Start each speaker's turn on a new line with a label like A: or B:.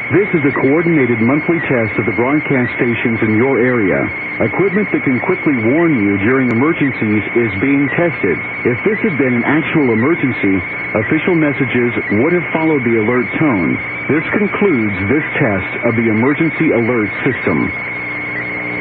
A: This is a coordinated monthly test of the broadcast stations in your area. Equipment that can quickly warn you during emergencies is being tested. If this had been an actual emergency, official messages would have followed the alert tone. This concludes this test of the emergency alert system.